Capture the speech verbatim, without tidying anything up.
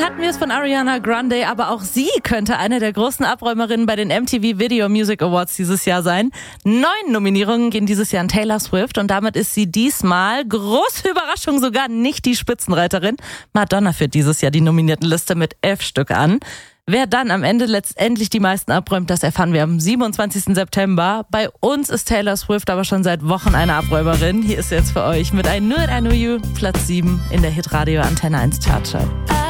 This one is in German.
Vorhin hatten wir es von Ariana Grande, aber auch sie könnte eine der großen Abräumerinnen bei den M T V Video Music Awards dieses Jahr sein. Neun Nominierungen gehen dieses Jahr an Taylor Swift und damit ist sie diesmal, große Überraschung, sogar nicht die Spitzenreiterin. Madonna führt dieses Jahr die Nominiertenliste mit elf Stück an. Wer dann am Ende letztendlich die meisten abräumt, das erfahren wir am siebenundzwanzigsten September. Bei uns ist Taylor Swift aber schon seit Wochen eine Abräumerin. Hier ist jetzt für euch mit I Knew It, I Knew You, Platz sieben in der Hitradio Antenne eins Chartchart.